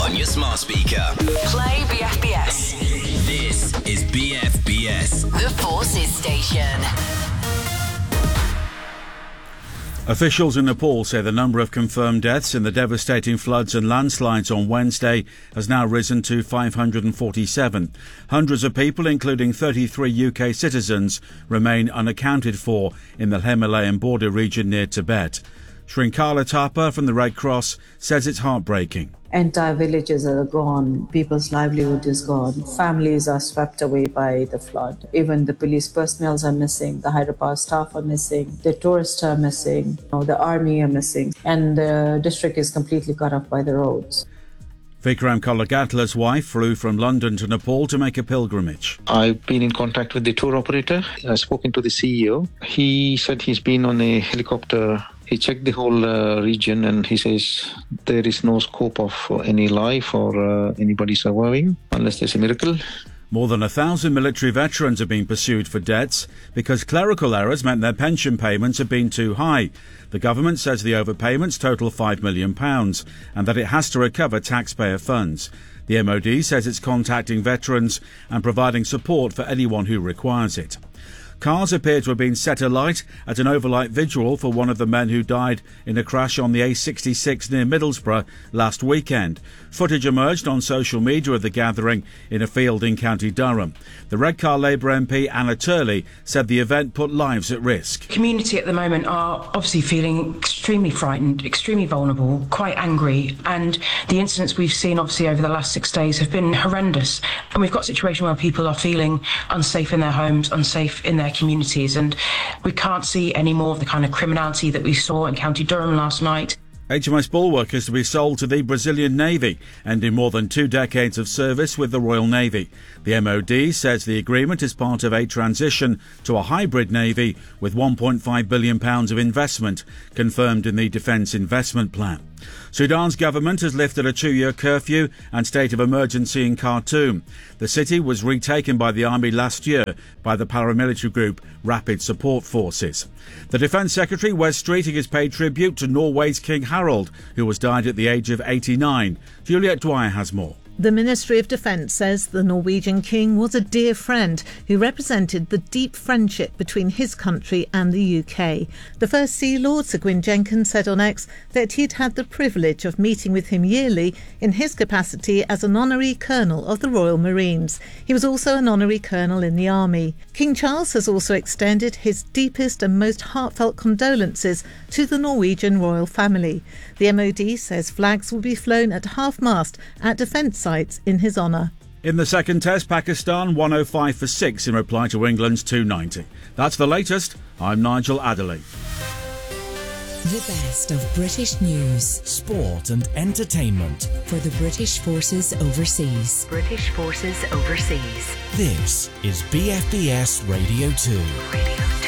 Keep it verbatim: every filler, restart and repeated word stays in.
on your smart speaker. Play B F B S. This is B F B S, The Forces Station. Officials in Nepal say the number of confirmed deaths in the devastating floods and landslides on Wednesday has now risen to five hundred forty-seven. Hundreds of people, including thirty-three U K citizens, remain unaccounted for in the Himalayan border region near Tibet. Shrinkala Thapa from the Red Cross says it's heartbreaking. Entire villages are gone. People's livelihood is gone. Families are swept away by the flood. Even the police personnel are missing. The hydropower staff are missing. The tourists are missing. You know, the army are missing. And the district is completely cut off by the roads. Vikram Kolagatla's wife flew from London to Nepal to make a pilgrimage. I've been in contact with the tour operator. I've spoken to the C E O. He said he's been on a helicopter. He checked the whole uh, region and he says there is no scope of any life or uh, anybody surviving unless there's a miracle. More than a thousand military veterans have been pursued for debts because clerical errors meant their pension payments had been too high. The government says the overpayments total five million pounds and that it has to recover taxpayer funds. The M O D says it's contacting veterans and providing support for anyone who requires it. Cars appear to have been set alight at an overnight vigil for one of the men who died in a crash on the A sixty-six near Middlesbrough last weekend. Footage emerged on social media of the gathering in a field in County Durham. The Redcar Labour M P Anna Turley said the event put lives at risk. The community at the moment are obviously feeling extremely frightened, extremely vulnerable, quite angry, and the incidents we've seen obviously over the last six days have been horrendous. And we've got a situation where people are feeling unsafe in their homes, unsafe in their communities, and we can't see any more of the kind of criminality that we saw in County Durham last night. H M S Bulwark is to be sold to the Brazilian Navy, ending more than two decades of service with the Royal Navy. The M O D says the agreement is part of a transition to a hybrid Navy with one point five billion pounds of investment confirmed in the Defence Investment Plan. Sudan's government has lifted a two-year curfew and state of emergency in Khartoum. The city was retaken by the army last year by the paramilitary group Rapid Support Forces. The Defence Secretary, Wes Streeting, has paid tribute to Norway's King Harald, who has died at the age of eighty-nine. Juliet Dwyer has more. The Ministry of Defence says the Norwegian king was a dear friend who represented the deep friendship between his country and the U K. The First Sea Lord, Sir Gwyn Jenkins, said on X that he'd had the privilege of meeting with him yearly in his capacity as an honorary colonel of the Royal Marines. He was also an honorary colonel in the army. King Charles has also extended his deepest and most heartfelt condolences to the Norwegian royal family. The M O D says flags will be flown at half-mast at defence sites in his honour. In the second test, Pakistan one oh five for six in reply to England's two ninety. That's the latest. I'm Nigel Adderley. The best of British news, sport and entertainment for the British Forces Overseas. British Forces Overseas. This is B F B S Radio two. Radio two.